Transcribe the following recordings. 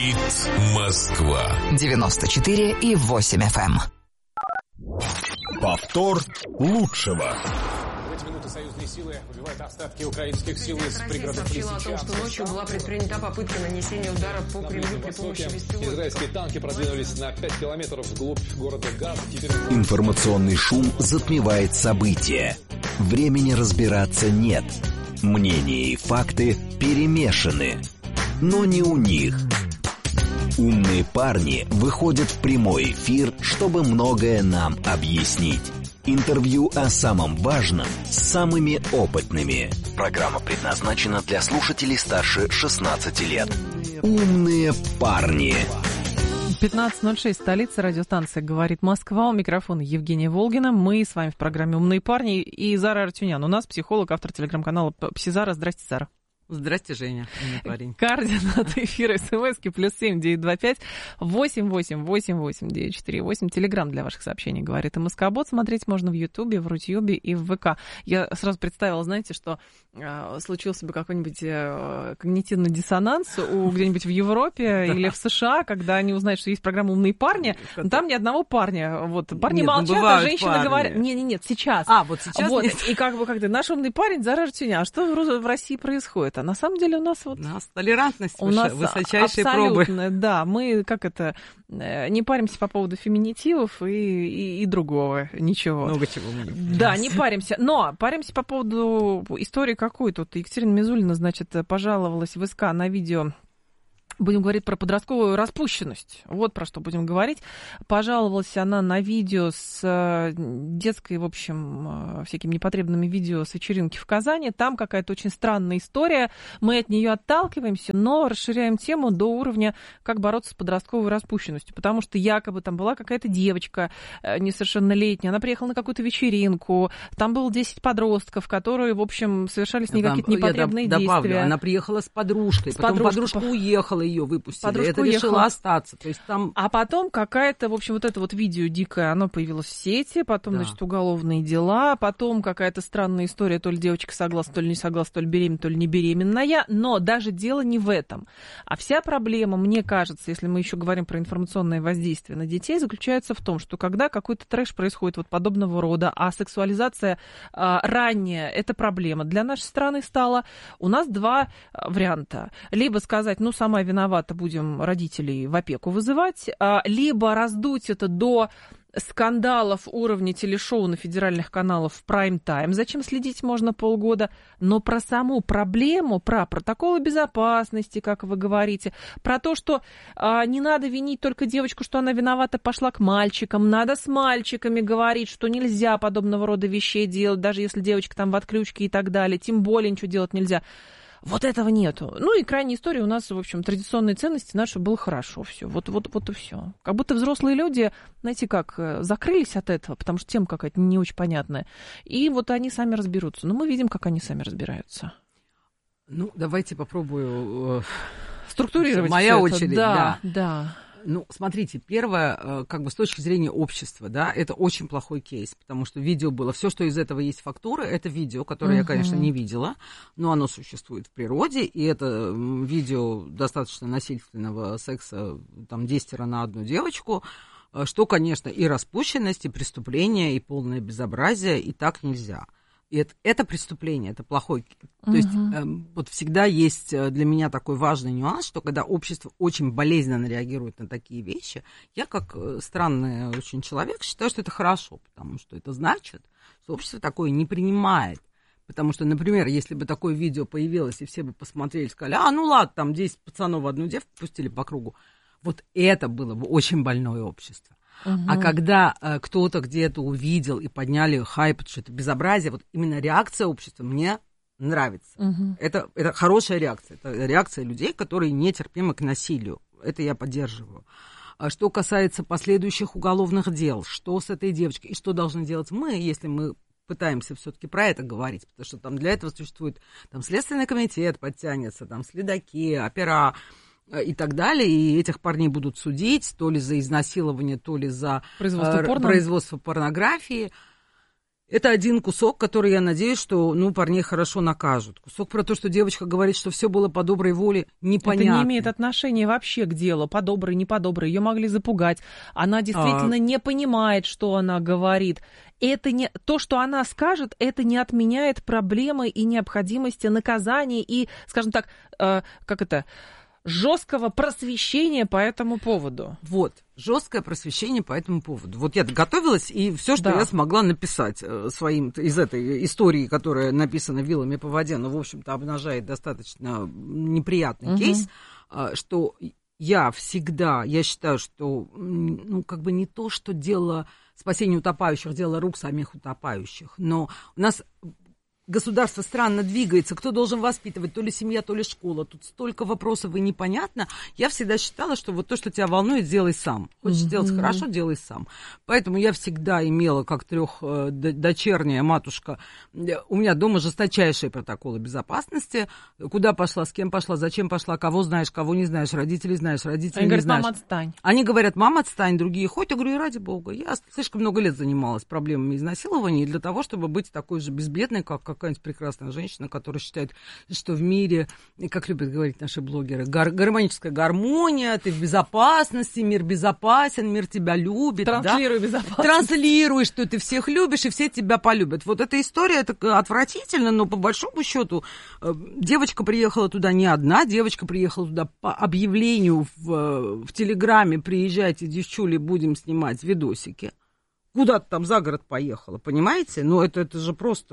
Говорит Москва. 94,8 FM. Повтор лучшего. В эти минуты союзные силы выбивают остатки украинских сил из пригородов Лисичанска. Россия сообщила о том, что ночью была предпринята попытка нанесения удара по Кремлю при помощи беспилотников. Израильские танки продвинулись на 5 километров вглубь города Газа. Информационный шум затмевает события. Времени разбираться нет. Мнения и факты перемешаны. Но не у них. Умные парни выходят в прямой эфир, чтобы многое нам объяснить. Интервью о самом важном с самыми опытными. Программа предназначена для слушателей старше 16 лет. Умные парни. 15:06, столица, радиостанция «Говорит Москва». У микрофона Евгения Волгина. Мы с вами в программе «Умные парни». И Зара Артюнян. У нас психолог, автор телеграм-канала «Псизара». Здрасте, Зара. Здрасте, Женя, умный парень. Координаты эфира СМСки +7 925 88 88 948. Телеграм для ваших сообщений «Говорит МСК-бот». Смотреть можно в Ютубе, в Рутьюбе и в ВК. Я сразу представила, знаете, что случился бы какой-нибудь когнитивный диссонанс где-нибудь в Европе или в США, когда они узнают, что есть программа «Умные парни». Но там ни одного парня. Вот, парни молчат, а женщины говорят... Нет, сейчас. Вот сейчас? Вот. И как бы наш умный парень Зара Артюнян. А что в России происходит? А на самом деле у нас вот... У нас толерантность, у нас высочайшие абсолютно, пробы. Да, мы не паримся по поводу феминитивов и другого, ничего. Много чего мы не паримся. Да, не паримся, но паримся по поводу истории какой. Тут Екатерина Мизулина, значит, пожаловалась в СК на видео. Будем говорить про подростковую распущенность. Вот про что будем говорить. Пожаловалась она на видео с детской, в общем, всякими непотребными видео с вечеринки в Казани. Там какая-то очень странная история. Мы от нее отталкиваемся, но расширяем тему до уровня, как бороться с подростковой распущенностью. Потому что якобы там была какая-то девочка несовершеннолетняя. Она приехала на какую-то вечеринку. Там было 10 подростков, которые, в общем, совершали с ней какие-то непотребные действия. Она приехала с подружкой. Потом подружка уехала, ее выпустили, подружка это уехала. Решила остаться. То есть там... А потом какая-то, в общем, вот это вот видео дикое, оно появилось в сети, потом, значит, уголовные дела, потом какая-то странная история, то ли девочка согласна, то ли не согласна, то ли беременна, то ли не беременная, но даже дело не в этом. А вся проблема, мне кажется, если мы еще говорим про информационное воздействие на детей, заключается в том, что когда какой-то трэш происходит вот подобного рода, а сексуализация ранняя, это проблема. Для нашей страны стало, у нас два варианта. Либо сказать, сама виновата, будем родителей в опеку вызывать, либо раздуть это до скандалов уровня телешоу на федеральных каналах в прайм-тайм. Зачем следить можно полгода? Но про саму проблему, про протоколы безопасности, как вы говорите, про то, что не надо винить только девочку, что она виновата, пошла к мальчикам, надо с мальчиками говорить, что нельзя подобного рода вещей делать, даже если девочка там в отключке и так далее, тем более ничего делать нельзя. Вот этого нету. И крайняя история у нас, в общем, традиционные ценности наши было хорошо все. Вот и все. Как будто взрослые люди, знаете как, закрылись от этого, потому что тема какая-то не очень понятная. И вот они сами разберутся. Но мы видим, как они сами разбираются. Давайте попробую структурировать. Моя очередь, да. Смотрите, первое, с точки зрения общества, да, это очень плохой кейс, потому что видео было, все, что из этого есть фактуры, это видео, которое я, конечно, не видела, но оно существует в природе, и это видео достаточно насильственного секса, там, 10 на одну девочку, что, конечно, и распущенность, и преступление, и полное безобразие, и так нельзя. И это преступление, это плохой. То есть вот всегда есть для меня такой важный нюанс, что когда общество очень болезненно реагирует на такие вещи, я как странный очень человек считаю, что это хорошо, потому что это значит, что общество такое не принимает. Потому что, например, если бы такое видео появилось, и все бы посмотрели и сказали, ладно, там 10 пацанов в одну девку пустили по кругу, вот это было бы очень больное общество. А когда кто-то где-то увидел и подняли хайп, что это безобразие, вот именно реакция общества мне нравится. Это хорошая реакция. Это реакция людей, которые нетерпимы к насилию. Это я поддерживаю. Что касается последующих уголовных дел, что с этой девочкой и что должны делать мы, если мы пытаемся все-таки про это говорить, потому что там для этого существует Следственный комитет подтянется, там следаки, опера и так далее, и этих парней будут судить то ли за изнасилование, то ли за производство порнографии. Это один кусок, который, я надеюсь, что, парней хорошо накажут. Кусок про то, что девочка говорит, что все было по доброй воле, непонятно. Это не имеет отношения вообще к делу, по доброй, не по доброй. Ее могли запугать. Она действительно не понимает, что она говорит. Это не то, что она скажет, это не отменяет проблемы и необходимости наказания и, скажем так, жесткого просвещения по этому поводу. Вот, жесткое просвещение по этому поводу. Вот я готовилась, и все, что я смогла написать своим из этой истории, которая написана вилами по воде, но, в общем-то, обнажает достаточно неприятный кейс, что я считаю, что, не то, что дело спасения утопающих, дело рук самих утопающих, но у нас государство странно двигается, кто должен воспитывать, то ли семья, то ли школа. Тут столько вопросов и непонятно. Я всегда считала, что вот то, что тебя волнует, делай сам. Хочешь сделать хорошо, делай сам. Поэтому я всегда имела, как трехдочерняя матушка, у меня дома жесточайшие протоколы безопасности. Куда пошла, с кем пошла, зачем пошла, кого знаешь, кого не знаешь, родителей знаешь, родителей не знаешь. Они говорят, мама, отстань. Они говорят, мама, отстань, другие хоть. Я говорю, ради бога. Я слишком много лет занималась проблемами изнасилования для того, чтобы быть такой же безбедной, как какая-нибудь прекрасная женщина, которая считает, что в мире, как любят говорить наши блогеры, гармоническая гармония, ты в безопасности, мир безопасен, мир тебя любит. Транслируй безопасность. Транслируй, что ты всех любишь, и все тебя полюбят. Вот эта история это отвратительно, но по большому счету девочка приехала туда не одна, девочка приехала туда по объявлению в Телеграме, приезжайте, девчули, будем снимать видосики. Куда-то там за город поехала, понимаете? Ну, это же просто,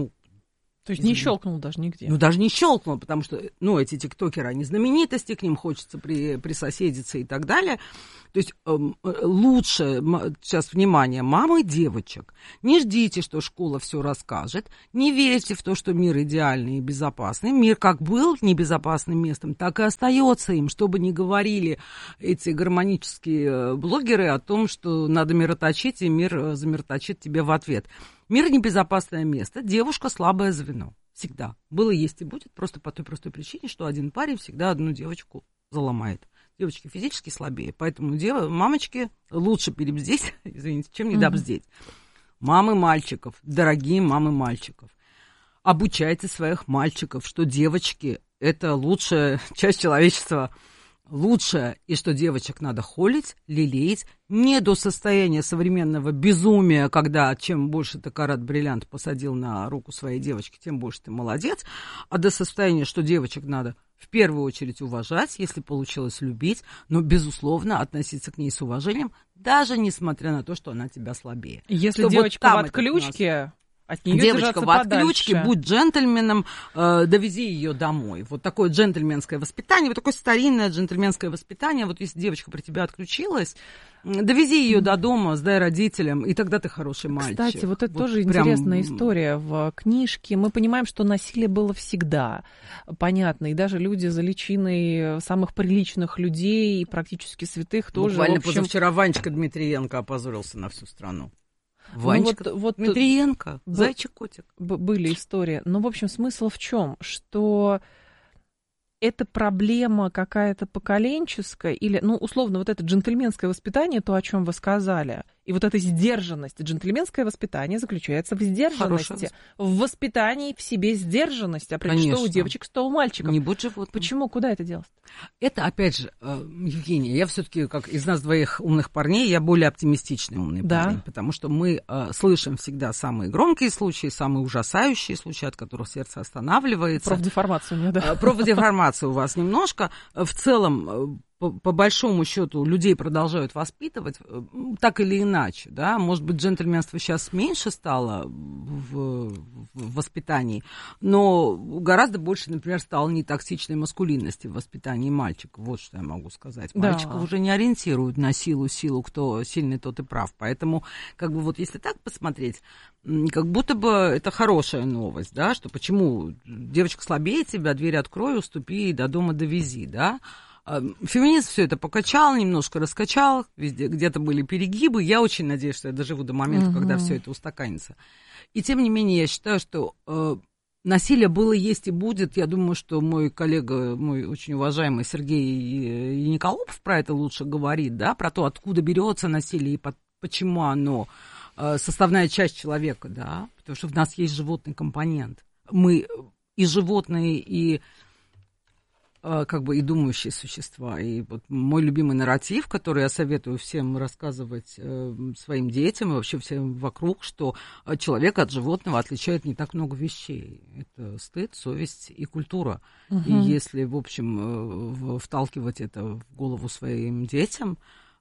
То есть не щелкнул даже нигде. Даже не щелкнул, потому что, эти тиктокеры, они знаменитости, к ним хочется присоседиться и так далее. То есть лучше, сейчас, внимание, мамы девочек, не ждите, что школа все расскажет, не верьте в то, что мир идеальный и безопасный. Мир как был небезопасным местом, так и остается им, чтобы не говорили эти гармонические блогеры о том, что надо мироточить, и мир замироточит тебе в ответ. Мир — небезопасное место, девушка — слабое звено. Всегда. Было, есть и будет, просто по той простой причине, что один парень всегда одну девочку заломает. Девочки физически слабее, поэтому мамочки лучше перебздеть, извините, чем недобздеть. Мамы мальчиков, дорогие мамы мальчиков, обучайте своих мальчиков, что девочки — это лучшая часть человечества, лучшее, и что девочек надо холить, лелеять, не до состояния современного безумия, когда чем больше ты карат-бриллиант посадил на руку своей девочки, тем больше ты молодец, а до состояния, что девочек надо в первую очередь уважать, если получилось любить, но, безусловно, относиться к ней с уважением, даже несмотря на то, что она тебя слабее. Если что девочка вот в отключке... От нее девочка в отключке, подальше. будь джентльменом, довези ее домой. Вот такое джентльменское воспитание, вот такое старинное джентльменское воспитание. Вот если девочка при тебе отключилась, довези ее до дома, сдай родителям, и тогда ты хороший мальчик. Кстати, вот это тоже интересная история в книжке. Мы понимаем, что насилие было всегда. Понятно. И даже люди за личиной самых приличных людей, практически святых, тоже. Буквально позавчера Ванечка Дмитриенко опозорился на всю страну. Ванечка Дмитриенко, зайчик-котик. Были истории. Но, в общем, смысл в чем? Что это проблема какая-то поколенческая или, условно, вот это джентльменское воспитание, то, о чем вы сказали, и вот эта сдержанность. Джентльменское воспитание заключается в сдержанности, в воспитании в себе сдержанности. А что у девочек, что у мальчиков. Не будь животным. Почему? Куда это делать? Это, опять же, Евгения, я все-таки, как из нас двоих умных парней, я более оптимистичный умный парень, потому что мы слышим всегда самые громкие случаи, самые ужасающие случаи, от которых сердце останавливается. Профдеформацию у меня, да. Профдеформацию у вас немножко. В целом, по большому счету, людей продолжают воспитывать, так или иначе, да, может быть, джентльменство сейчас меньше стало в воспитании, но гораздо больше, например, стало нетоксичной маскулинности в воспитании мальчиков, вот что я могу сказать. Мальчиков уже не ориентируют на силу, кто сильный, тот и прав, поэтому, вот если так посмотреть, как будто бы это хорошая новость, да, что почему девочка слабее тебя, дверь открой, уступи и до дома довези, да. Феминизм все это покачал, немножко раскачал, везде где-то были перегибы. Я очень надеюсь, что я доживу до момента, когда все это устаканится. И тем не менее, я считаю, что насилие было, есть и будет. Я думаю, что мой коллега, мой очень уважаемый Сергей Николопов про это лучше говорит, да, про то, откуда берется насилие и почему оно составная часть человека, да, потому что в нас есть животный компонент. Мы и животные, и как бы и думающие существа. И вот мой любимый нарратив, который я советую всем рассказывать своим детям и вообще всем вокруг, что человека от животного отличает не так много вещей. Это стыд, совесть и культура. И если, в общем, вталкивать это в голову своим детям,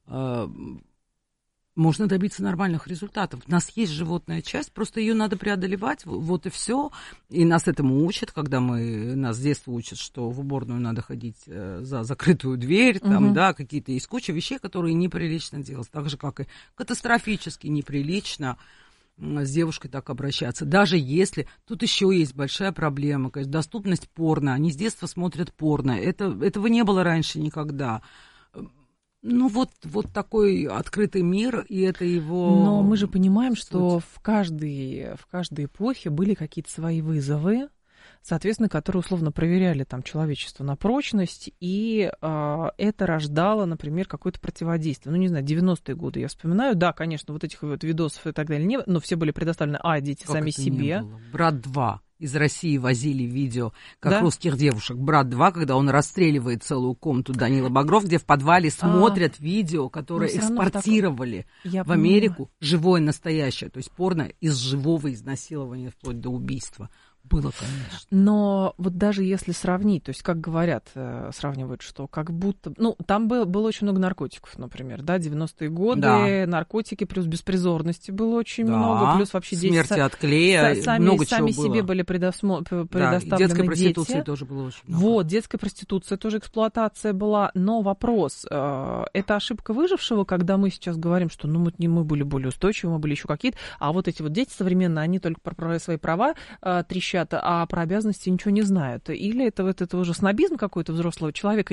можно добиться нормальных результатов. У нас есть животная часть, просто ее надо преодолевать, вот и все. И нас этому учат, когда нас с детства учат, что в уборную надо ходить за закрытую дверь, там, да, какие-то есть куча вещей, которые неприлично делать, так же, как и катастрофически неприлично с девушкой так обращаться. Даже если... Тут еще есть большая проблема, конечно, доступность порно. Они с детства смотрят порно. Этого не было раньше никогда. Ну, вот такой открытый мир, и это его... Но мы же понимаем, что в каждой эпохе были какие-то свои вызовы, соответственно, которые условно проверяли там человечество на прочность, и это рождало, например, какое-то противодействие. Ну, не знаю, 90-е годы я вспоминаю. Да, конечно, вот этих вот видосов и так далее, но все были предоставлены, дети как сами это себе. «Брат 2». Из России возили видео, как да? русских девушек. «Брат 2», когда он расстреливает целую комнату, Данила Багров, где в подвале смотрят видео, которые экспортировали в Америку. Живое, настоящее. То есть порно из живого изнасилования вплоть до убийства. Было, конечно. Но вот даже если сравнить, то есть, как говорят, сравнивают, что как будто... Ну, там было очень много наркотиков, например, да, 90-е годы, да. Наркотики, плюс беспризорности было очень много, плюс вообще смерти от клея, много чего было. Сами себе были предоставлены и детской проституции дети. Тоже было очень много. Вот, детская проституция, тоже эксплуатация была. Но вопрос, это ошибка выжившего, когда мы сейчас говорим, что мы были более устойчивы, мы были еще какие-то, а вот эти вот дети современные, они только про свои права трещат, а про обязанности ничего не знают. Или это уже снобизм какой-то взрослого человека,